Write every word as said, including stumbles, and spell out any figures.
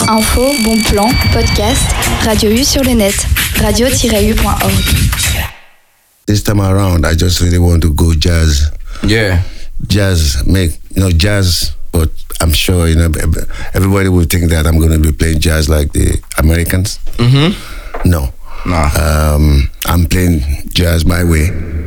Info, bon plan, podcast, Radio U sur le net, radio tiret u point org. This time around, I just really want to go jazz. Yeah. Jazz, make, you know, jazz, but I'm sure, you know, everybody will think that I'm going to be playing jazz like the Americans. Mm-hmm. No. Nah. Um, I'm playing jazz my way.